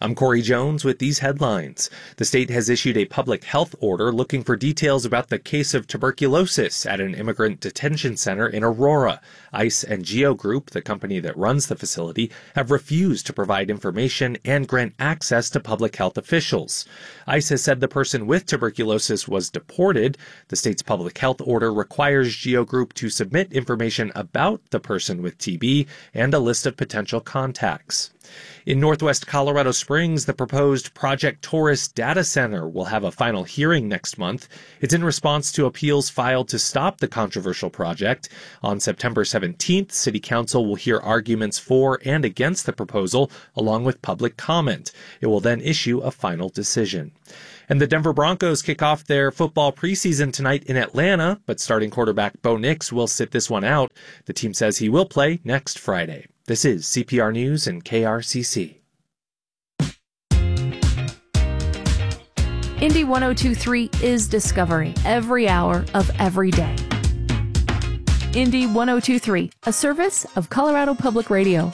I'm Corey Jones with these headlines. The state has issued a public health order looking for details about the case of tuberculosis at an immigrant detention center in Aurora. ICE and Geo Group, the company that runs the facility, have refused to provide information and grant access to public health officials. ICE has said the person with tuberculosis was deported. The state's public health order requires Geo Group to submit information about the person with TB and a list of potential contacts. In northwest Colorado Springs, the proposed Project Taurus data center will have a final hearing next month. It's in response to appeals filed to stop the controversial project. On September 17th, City Council will hear arguments for and against the proposal, along with public comment. It will then issue a final decision. And the Denver Broncos kick off their football preseason tonight in Atlanta, but starting quarterback Bo Nix will sit this one out. The team says he will play next Friday. This is CPR News and KRCC. Indy 102.3 is Discovery every hour of every day. Indy 102.3, a service of Colorado Public Radio.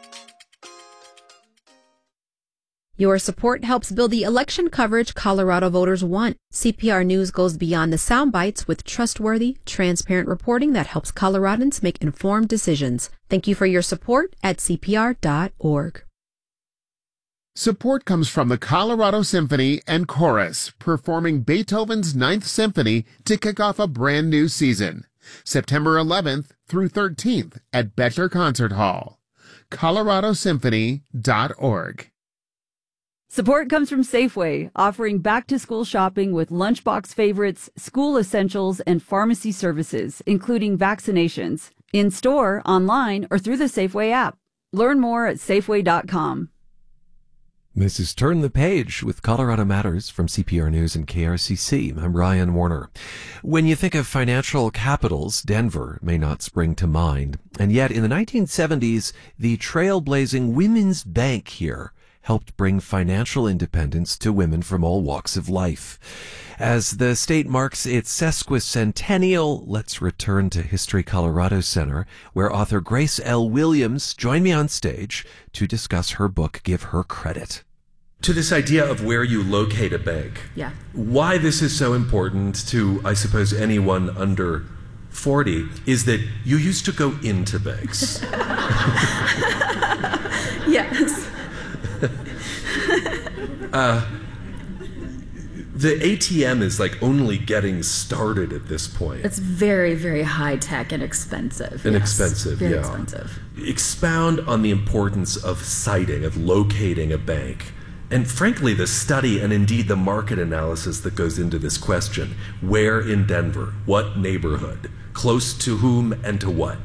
Your support helps build the election coverage Colorado voters want. CPR News goes beyond the sound bites with trustworthy, transparent reporting that helps Coloradans make informed decisions. Thank you for your support at CPR.org. Support comes from the Colorado Symphony and Chorus, performing Beethoven's Ninth Symphony to kick off a brand new season. September 11th through 13th at Bettler Concert Hall. coloradosymphony.org. Support comes from Safeway, offering back-to-school shopping with lunchbox favorites, school essentials, and pharmacy services, including vaccinations, in-store, online, or through the Safeway app. Learn more at Safeway.com. This is Turn the Page with Colorado Matters from CPR News and KRCC. I'm Ryan Warner. When you think of financial capitals, Denver may not spring to mind. And yet, in the 1970s, the trailblazing Women's Bank here helped bring financial independence to women from all walks of life. As the state marks its sesquicentennial, let's return to History Colorado Center, where author Grace L. Williams joined me on stage to discuss her book, Give Her Credit. To this idea of where you locate a bank. Yeah. Why this is so important to, I suppose, anyone under 40 is that you used to go into banks. Yes. The ATM is like only getting started at this point. It's very, very high tech and expensive. Very yeah. Expensive. Expound on the importance of siting, of locating a bank. And frankly, the study and indeed the market analysis that goes into this question. Where in Denver? What neighborhood? Close to whom and to what?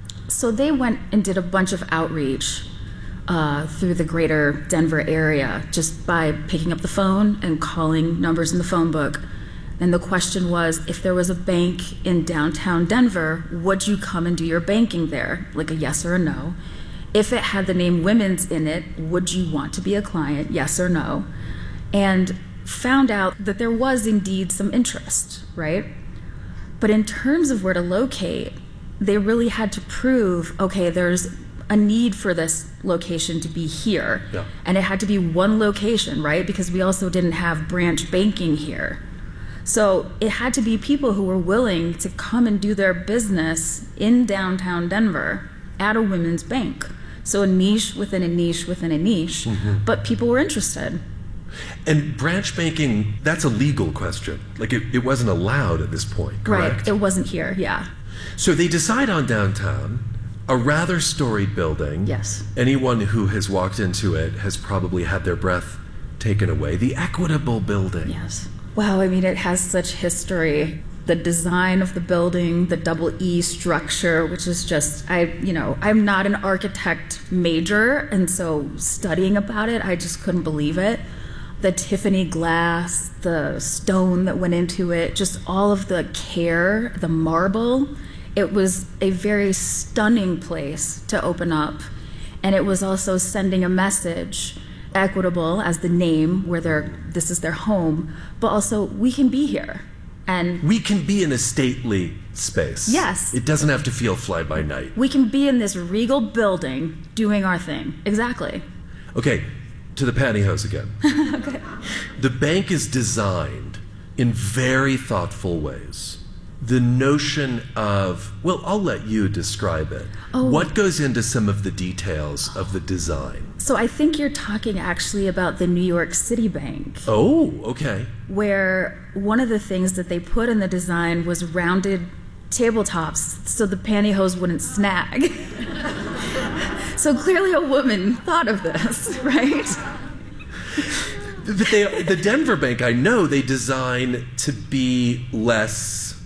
So they went and did a bunch of outreach through the greater Denver area just by picking up the phone and calling numbers in the phone book. And the question was, if there was a bank in downtown Denver, would you come and do your banking there? Like a yes or a no. If it had the name Women's in it, would you want to be a client? Yes or no. And found out that there was indeed some interest, right? But in terms of where to locate, they really had to prove, okay, there's a need for this location to be here. Yeah. And it had to be one location, right? Because we also didn't have branch banking here. So it had to be people who were willing to come and do their business in downtown Denver at a women's bank. So a niche within a niche within a niche, but people were interested. And branch banking, that's a legal question. Like it wasn't allowed at this point, correct? Right, it wasn't here, yeah. So they decide on downtown, a rather storied building. Yes. Anyone who has walked into it has probably had their breath taken away. The Equitable Building. Yes. Wow, I mean, it has such history. The design of the building, the double E structure, which is just, I'm not an architect major, and so studying about it, I just couldn't believe it. The Tiffany glass, the stone that went into it, just all of the care, the marble. It was a very stunning place to open up, and it was also sending a message, Equitable as the name, where this is their home, but also we can be here. And we can be in a stately space. Yes. It doesn't have to feel fly by night. We can be in this regal building doing our thing. Exactly. Okay, to the pantyhose again. Okay. The bank is designed in very thoughtful ways. The notion of, well, I'll let you describe it. Oh. What goes into some of the details of the design? So I think you're talking actually about the New York City Bank, Oh, okay. where one of the things that they put in the design was rounded tabletops so the pantyhose wouldn't snag. So clearly a woman thought of this, right? But the Denver Bank, I know, they design to be less,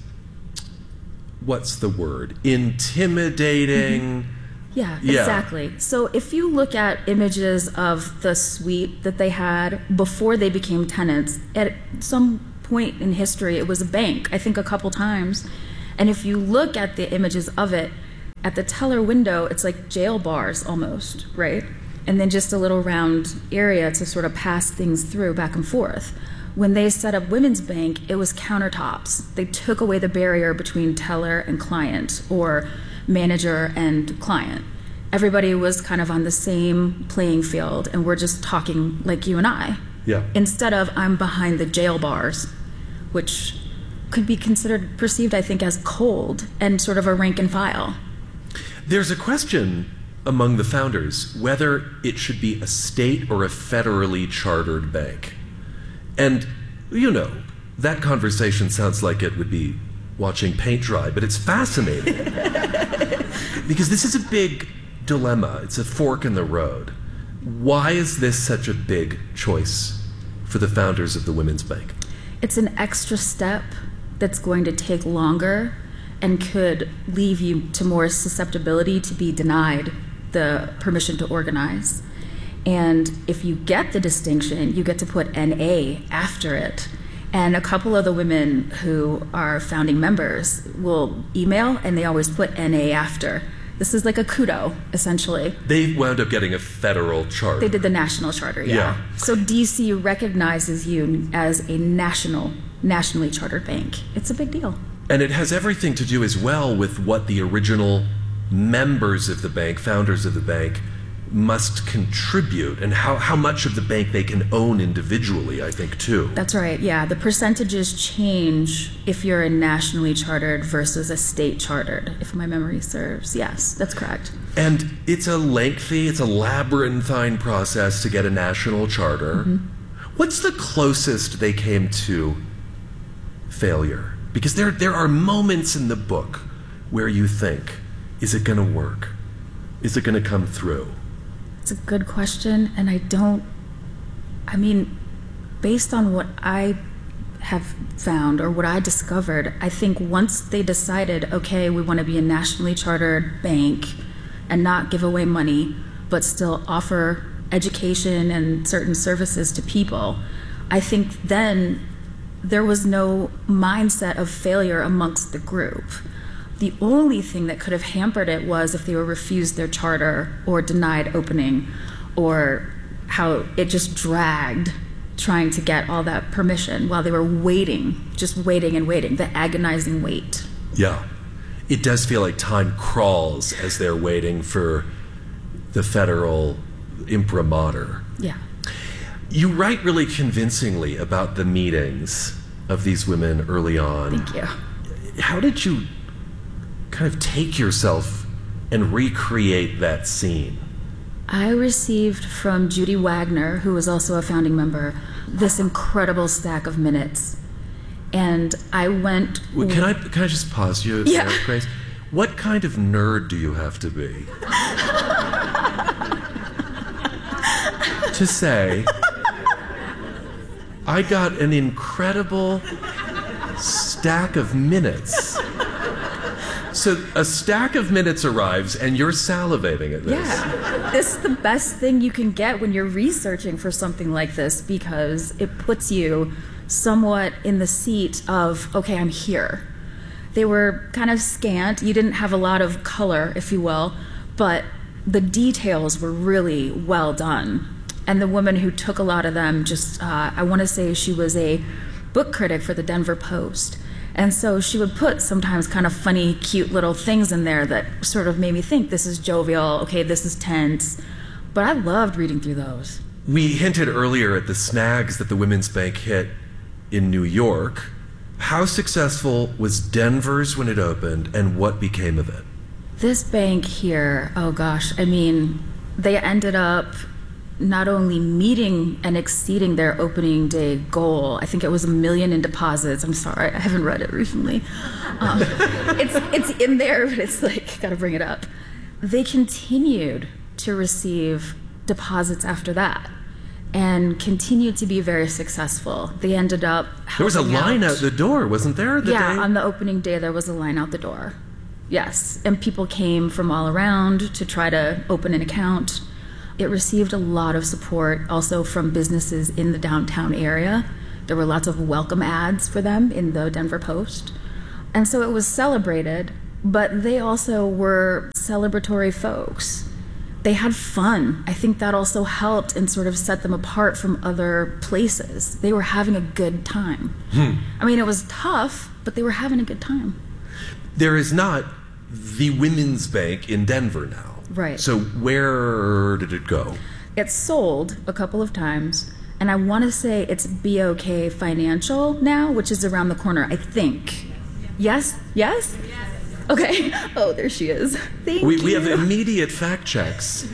what's the word, intimidating. Yeah, Yeah. exactly. So if you look at images of the suite that they had before they became tenants, at some point in history it was a bank, I think a couple times. And if you look at the images of it, at the teller window, it's like jail bars almost, right? And then just a little round area to sort of pass things through back and forth. When they set up Women's Bank, it was countertops. They took away the barrier between teller and client, or manager and client. Everybody was kind of on the same playing field, and we're just talking like you and I. Yeah. Instead of I'm behind the jail bars, which could be considered, perceived, I think, as cold and sort of a rank and file. There's a question among the founders whether it should be a state or a federally chartered bank. And, you know, that conversation sounds like it would be watching paint dry, but it's fascinating. Because this is a big dilemma. It's a fork in the road. Why is this such a big choice for the founders of the Women's Bank? It's an extra step that's going to take longer and could leave you to more susceptibility to be denied the permission to organize. And if you get the distinction, you get to put NA after it. And a couple of the women who are founding members will email, and they always put NA after. This is like a kudo, essentially. They wound up getting a federal charter. They did the national charter, Yeah. So DC recognizes you as a nationally chartered bank. It's a big deal. And it has everything to do as well with what the original members of the bank, founders of the bank, must contribute, and how much of the bank they can own individually, I think, too. That's right, yeah. The percentages change if you're a nationally chartered versus a state chartered, if my memory serves. Yes, that's correct. And it's a labyrinthine process to get a national charter. Mm-hmm. What's the closest they came to failure? Because there are moments in the book where you think, is it going to work? Is it going to come through? It's a good question, and based on what I have found or what I discovered, I think once they decided, okay, we want to be a nationally chartered bank and not give away money, but still offer education and certain services to people, I think then there was no mindset of failure amongst the group. The only thing that could have hampered it was if they were refused their charter or denied opening, or how it just dragged trying to get all that permission while they were waiting, just waiting and waiting, the agonizing wait. Yeah. It does feel like time crawls as they're waiting for the federal imprimatur. Yeah. You write really convincingly about the meetings of these women early on. Thank you. How did you kind of take yourself and recreate that scene? I received from Judy Wagner, who was also a founding member, this incredible stack of minutes. And I went... Can I just pause you there, Grace? What kind of nerd do you have to be to say, I got an incredible stack of minutes? So a stack of minutes arrives and you're salivating at this. Yeah, this is the best thing you can get when you're researching for something like this, because it puts you somewhat in the seat of, okay, I'm here. They were kind of scant. You didn't have a lot of color, if you will, but the details were really well done. And the woman who took a lot of them I want to say she was a book critic for the Denver Post. And so she would put sometimes kind of funny, cute little things in there that sort of made me think, this is jovial, okay, this is tense. But I loved reading through those. We hinted earlier at the snags that the Women's Bank hit in New York. How successful was Denver's when it opened, and what became of it? This bank here, oh gosh, I mean, they ended up not only meeting and exceeding their opening day goal. I think it was $1 million in deposits. I'm sorry, I haven't read it recently. It's in there, but it's like, gotta bring it up. They continued to receive deposits after that and continued to be very successful. They ended up There was a line out the door, wasn't there? On the opening day, there was a line out the door. Yes, and people came from all around to try to open an account. It received a lot of support also from businesses in the downtown area. There were lots of welcome ads for them in the Denver Post. And so it was celebrated, but they also were celebratory folks. They had fun. I think that also helped and sort of set them apart from other places. They were having a good time. I mean, it was tough, but they were having a good time. There is not the Women's Bank in Denver now. Right. So where did it go? It's sold a couple of times, and I want to say it's BOK Financial now, which is around the corner, I think. Yes? Yes? Okay. Oh, there she is. Thank you. We have immediate fact checks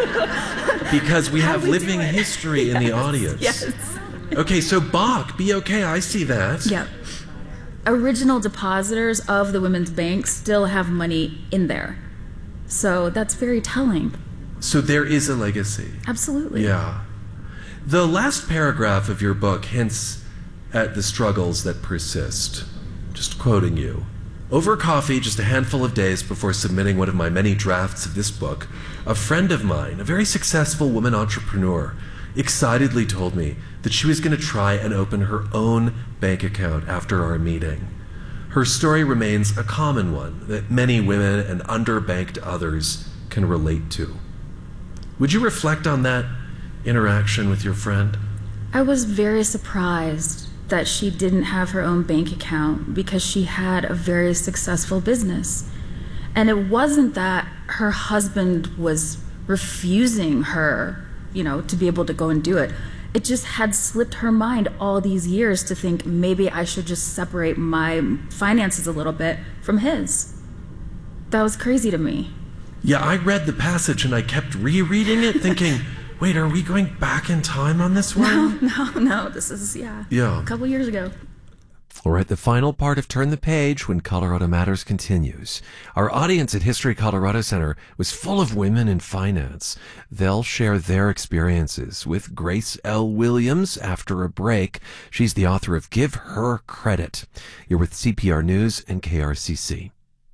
because we have living history in the audience. Yes. Okay, so BOK, I see that. Yep. Original depositors of the Women's Bank still have money in there. So that's very telling. So there is a legacy. Absolutely. Yeah. The last paragraph of your book hints at the struggles that persist. Just quoting you. Over coffee, just a handful of days before submitting one of my many drafts of this book, a friend of mine, a very successful woman entrepreneur, excitedly told me that she was going to try and open her own bank account after our meeting. Her story remains a common one that many women and underbanked others can relate to. Would you reflect on that interaction with your friend? I was very surprised that she didn't have her own bank account because she had a very successful business. And it wasn't that her husband was refusing her, to be able to go and do it. It just had slipped her mind all these years to think maybe I should just separate my finances a little bit from his. That was crazy to me. Yeah, I read the passage and I kept rereading it thinking, wait, are we going back in time on this one? No, this is, a couple years ago. All right, the final part of Turn the Page when Colorado Matters continues. Our audience at History Colorado Center was full of women in finance. They'll share their experiences with Grace L. Williams after a break. She's the author of Give Her Credit. You're with CPR News and KRCC.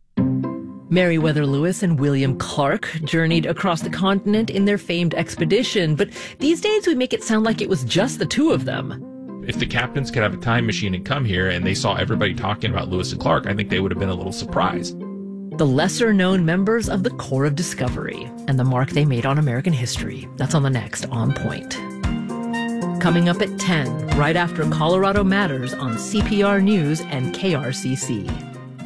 Meriwether Lewis and William Clark journeyed across the continent in their famed expedition, but these days we make it sound like it was just the two of them. If the captains could have a time machine and come here and they saw everybody talking about Lewis and Clark, I think they would have been a little surprised. The lesser-known members of the Corps of Discovery and the mark they made on American history. That's on the next On Point. Coming up at 10, right after Colorado Matters on CPR News and KRCC.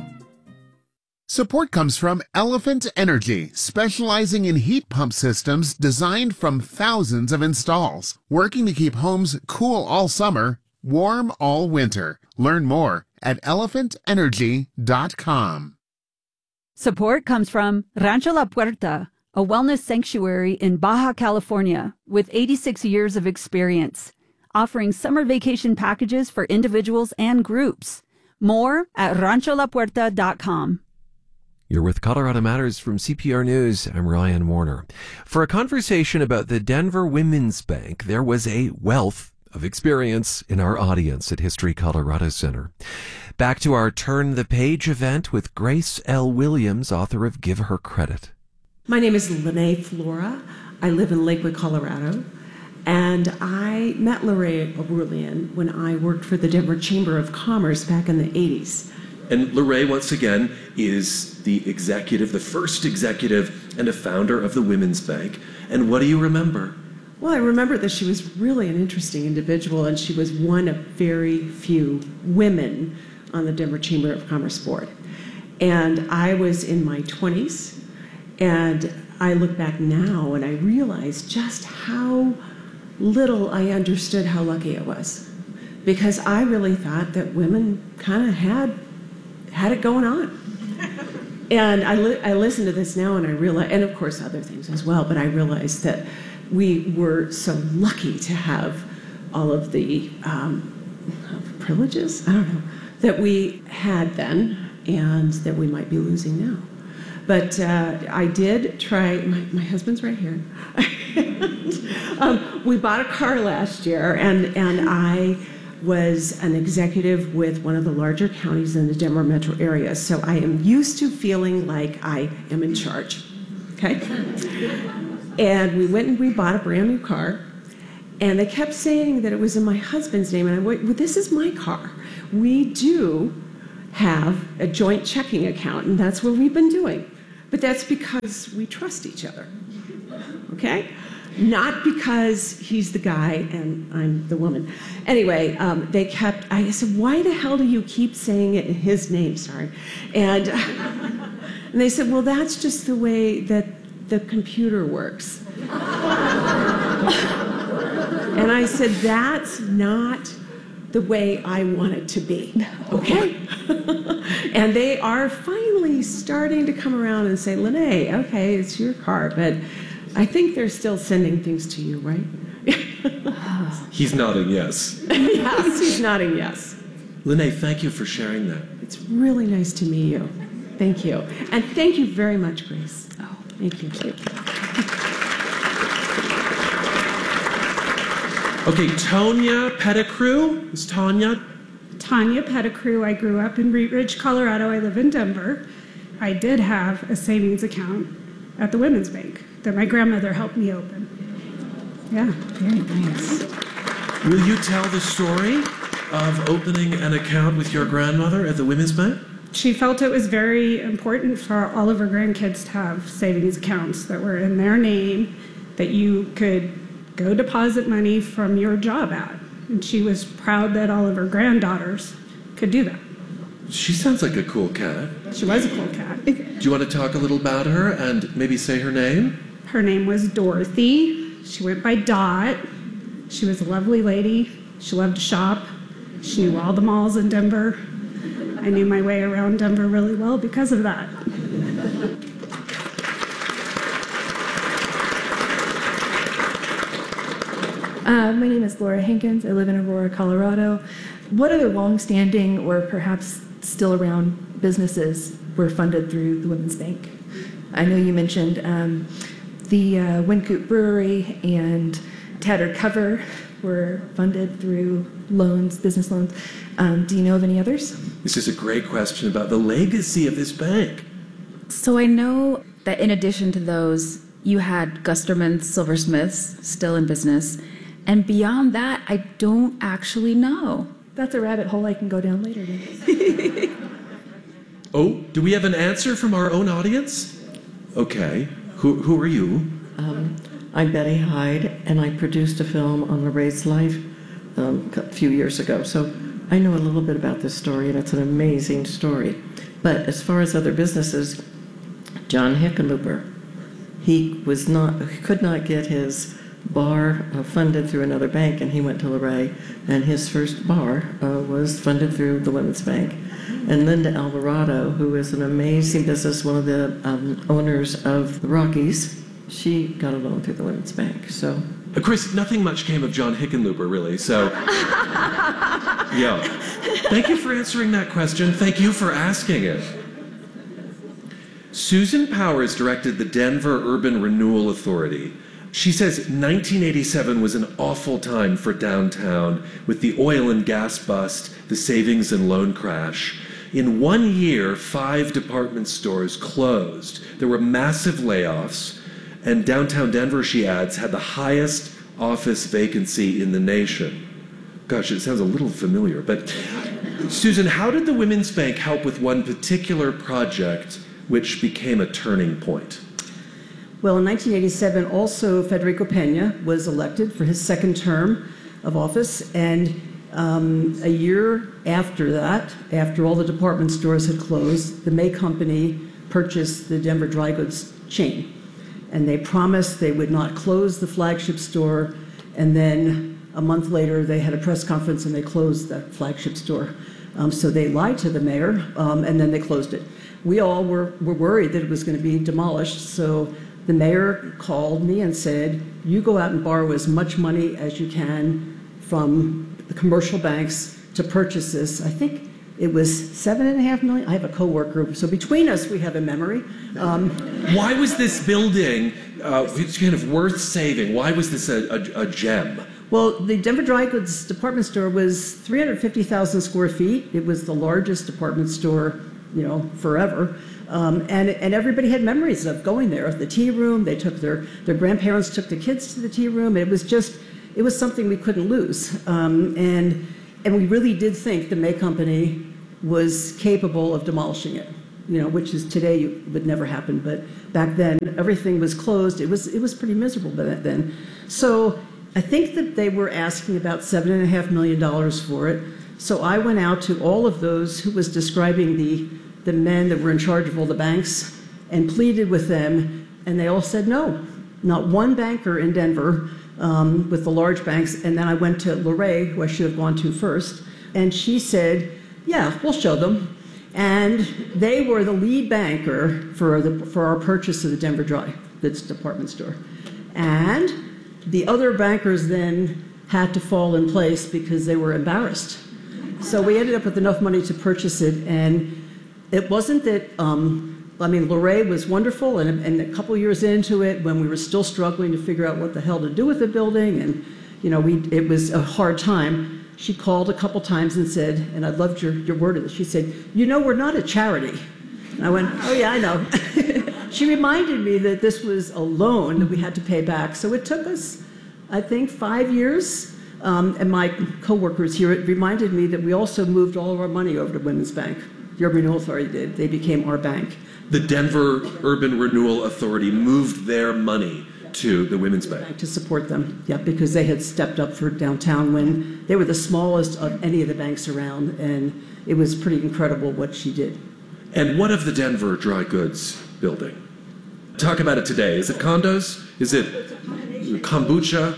Support comes from Elephant Energy, specializing in heat pump systems designed from thousands of installs, working to keep homes cool all summer, warm all winter. Learn more at elephantenergy.com. Support comes from Rancho La Puerta, a wellness sanctuary in Baja California with 86 years of experience, offering summer vacation packages for individuals and groups. More at rancholapuerta.com. You're with Colorado Matters from CPR News. I'm Ryan Warner. For a conversation about the Denver Women's Bank, there was a wealth of experience in our audience at History Colorado Center. Back to our Turn the Page event with Grace L. Williams, author of Give Her Credit. My name is Lene Flora. I live in Lakewood, Colorado. And I met Lorraine O'Brien when I worked for the Denver Chamber of Commerce back in the 80s. And Lorraine, once again, is the executive, the first executive and a founder of the Women's Bank. And what do you remember? Well, I remember that she was really an interesting individual, and she was one of very few women on the Denver Chamber of Commerce board. And I was in my 20s, and I look back now and I realize just how little I understood how lucky I was, because I really thought that women kind of had it going on. And I listen to this now and I realize, and of course other things as well, but I realized that we were so lucky to have all of the privileges, I don't know, that we had then and that we might be losing now. But I did try, my husband's right here. We bought a car last year, and I was an executive with one of the larger counties in the Denver metro area, so I am used to feeling like I am in charge, okay? And we went and we bought a brand new car, and they kept saying that it was in my husband's name, and I went, well, this is my car. We do have a joint checking account, and that's what we've been doing. But that's because we trust each other, okay? Not because he's the guy and I'm the woman. Anyway, I said, why the hell do you keep saying it in his name? Sorry. And they said, well, that's just the way that the computer works. And I said, that's not the way I want it to be, okay? And they are finally starting to come around and say, Lene, okay, it's your car, but I think they're still sending things to you, right? He's nodding yes. Yes, he's nodding yes. Lene, thank you for sharing that. It's really nice to meet you. Thank you. And thank you very much, Grace. Oh, thank you. Okay, Tonya Pettigrew. Is Tonya? Tanya Pettigrew. I grew up in Wheat Ridge, Colorado. I live in Denver. I did have a savings account at the Women's Bank that my grandmother helped me open. Yeah, very nice. Will you tell the story of opening an account with your grandmother at the Women's Bank? She felt it was very important for all of her grandkids to have savings accounts that were in their name, that you could go deposit money from your job at. And she was proud that all of her granddaughters could do that. She sounds like a cool cat. She was a cool cat. Do you want to talk a little about her and maybe say her name? Her name was Dorothy. She went by Dot. She was a lovely lady. She loved to shop. She knew all the malls in Denver. I knew my way around Denver really well because of that. My name is Laura Hankins. I live in Aurora, Colorado. What other long-standing or perhaps still around businesses were funded through the Women's Bank? I know you mentioned the Wynkoop Brewery and Tattered Cover were funded through loans, business loans. Do you know of any others? This is a great question about the legacy of this bank. So I know that in addition to those, you had Gusterman's Silversmiths still in business. And beyond that, I don't actually know. That's a rabbit hole I can go down later then. Oh, do we have an answer from our own audience? Okay. Who are you? I'm Betty Hyde, and I produced a film on LaRae's life a few years ago. So I know a little bit about this story, and it's an amazing story. But as far as other businesses, John Hickenlooper, he could not get his bar funded through another bank, and he went to LaRae, and his first bar was funded through the Women's Bank. And Linda Alvarado, who is an amazing business, one of the owners of the Rockies, she got a loan through the Women's Bank. So, Chris, nothing much came of John Hickenlooper, really, so... Yeah. Thank you for answering that question. Thank you for asking it. Susan Powers directed the Denver Urban Renewal Authority. She says 1987 was an awful time for downtown with the oil and gas bust, the savings and loan crash. In 1 year, 5 department stores closed. There were massive layoffs, and downtown Denver, she adds, had the highest office vacancy in the nation. Gosh, it sounds a little familiar, but Susan, how did the Women's Bank help with one particular project which became a turning point? Well, in 1987, also Federico Pena was elected for his second term of office, and a year after that, after all the department stores had closed, the May Company purchased the Denver dry goods chain, and they promised they would not close the flagship store And then a month later, they had a press conference and they closed that flagship store. So they lied to the mayor, and then they closed it. We all were worried that it was going to be demolished. So the mayor called me and said, you go out and borrow as much money as you can from the commercial banks to purchase this. I think it was $7.5 million. I have a coworker, so between us, we have a memory. Why was this building kind of worth saving? Why was this a gem? Well, the Denver Dry Goods department store was 350,000 square feet. It was the largest department store, forever. And everybody had memories of going there. The tea room, they took their grandparents took the kids to the tea room. It was something we couldn't lose. And we really did think the May Company was capable of demolishing it, which is today would never happen. But back then, everything was closed. It was pretty miserable then. So I think that they were asking about $7.5 million for it. So I went out to all of those who was describing the men that were in charge of all the banks and pleaded with them, and they all said no. Not one banker in Denver with the large banks. And then I went to Lorraine, who I should have gone to first, and she said, yeah, we'll show them. And they were the lead banker for our purchase of the Denver Dry Goods department store. And the other bankers then had to fall in place because they were embarrassed. So we ended up with enough money to purchase it, and it wasn't that, Lorraine was wonderful, and a couple years into it, when we were still struggling to figure out what the hell to do with the building, and it was a hard time, she called a couple times and said, and I loved your word of this, she said, we're not a charity. And I went, oh yeah, I know. She reminded me that this was a loan that we had to pay back. So it took us, I think, 5 years. And my coworkers here, it reminded me that we also moved all of our money over to Women's Bank. The Urban Renewal Authority did. They became our bank. The Denver Urban Renewal Authority moved their money to the Women's Bank. To support them, yeah, because they had stepped up for downtown when they were the smallest of any of the banks around. And it was pretty incredible what she did. And what of the Denver Dry Goods building? Talk about it today. Is it condos? Is it kombucha?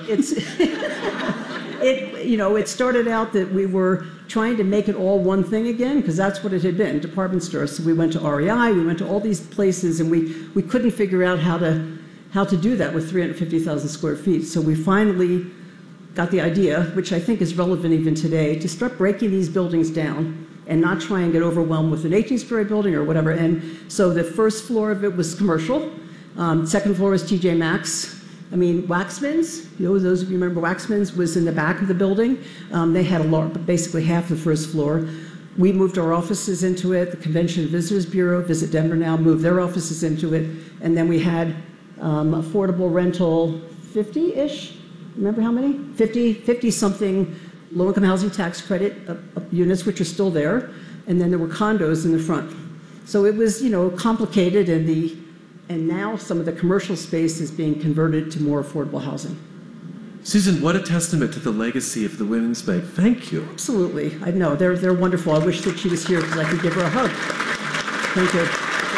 It started out that we were trying to make it all one thing again, because that's what it had been, department stores. So we went to REI, we went to all these places, and we couldn't figure out how to do that with 350,000 square feet. So we finally got the idea, which I think is relevant even today, to start breaking these buildings down and not try and get overwhelmed with an 18-story building or whatever. And so the first floor of it was commercial. Second floor was TJ Maxx. Waxman's, those of you remember Waxman's was in the back of the building. They had basically half the first floor. We moved our offices into it. The Convention and Visitors Bureau, Visit Denver Now, moved their offices into it. And then we had affordable rental 50-ish, remember how many? 50-something low-income housing tax credit units, which are still there. And then there were condos in the front. So it was, complicated, and now some of the commercial space is being converted to more affordable housing. Susan, what a testament to the legacy of the Women's Bank. Thank you. Absolutely. I know. They're wonderful. I wish that she was here because I could give her a hug. Thank you.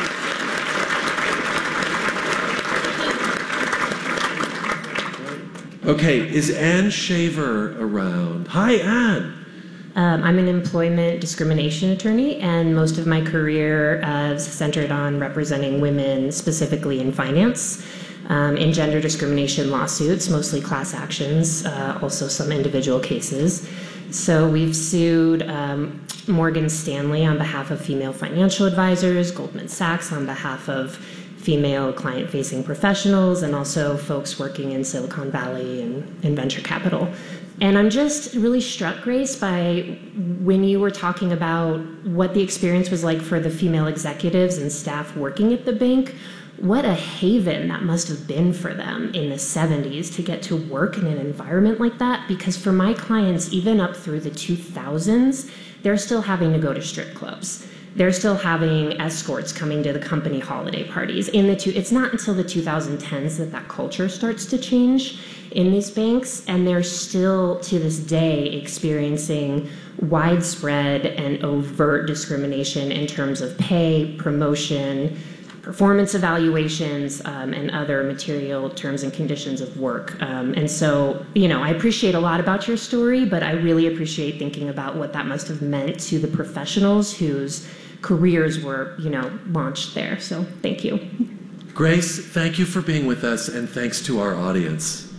Okay, is Ann Shaver around? Hi, Ann. I'm an employment discrimination attorney, and most of my career is centered on representing women, specifically in finance, in gender discrimination lawsuits, mostly class actions, also some individual cases. So we've sued Morgan Stanley on behalf of female financial advisors, Goldman Sachs on behalf of female client-facing professionals, and also folks working in Silicon Valley and venture capital. And I'm just really struck, Grace, by when you were talking about what the experience was like for the female executives and staff working at the bank. What a haven that must have been for them in the 70s to get to work in an environment like that. Because for my clients, even up through the 2000s, they're still having to go to strip clubs. They're still having escorts coming to the company holiday parties. It's not until the 2010s that culture starts to change in these banks, and they're still, to this day, experiencing widespread and overt discrimination in terms of pay, promotion, performance evaluations, and other material terms and conditions of work. And so, I appreciate a lot about your story, but I really appreciate thinking about what that must have meant to the professionals whose careers were, launched there. So thank you. Grace, thank you for being with us, and thanks to our audience.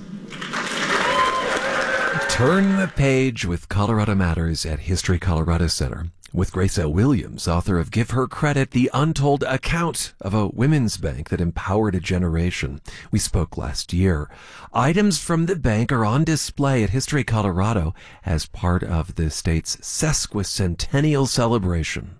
Turn the page with Colorado Matters at History Colorado Center with Grace L. Williams, author of Give Her Credit, the untold account of a women's bank that empowered a generation. We spoke last year. Items from the bank are on display at History Colorado as part of the state's sesquicentennial celebration.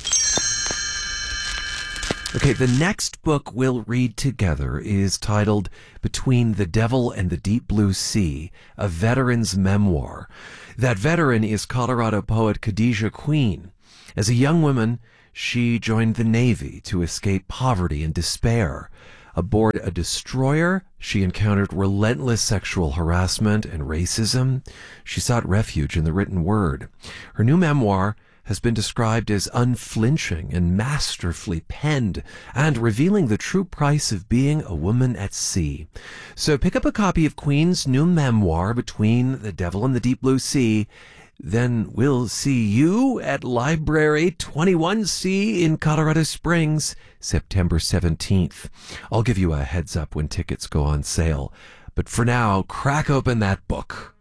Okay, the next book we'll read together is titled Between the Devil and the Deep Blue Sea, a veteran's memoir. That veteran is Colorado poet Khadijah Queen. As a young woman, she joined the Navy to escape poverty and despair. Aboard a destroyer, she encountered relentless sexual harassment and racism. She sought refuge in the written word. Her new memoir has been described as unflinching and masterfully penned and revealing the true price of being a woman at sea. So pick up a copy of Queen's new memoir, Between the Devil and the Deep Blue Sea. Then we'll see you at Library 21C in Colorado Springs, September 17th. I'll give you a heads up when tickets go on sale. But for now, crack open that book.